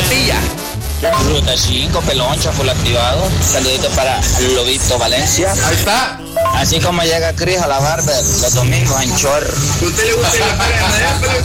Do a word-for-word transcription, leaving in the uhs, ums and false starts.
Motilla. Ruta cinco, Peloncha, full activado. Saludito para Lobito Valencia. Ahí está. Así como llega Cris a la barber los domingos en Chor. ¿Usted le gusta la pareja?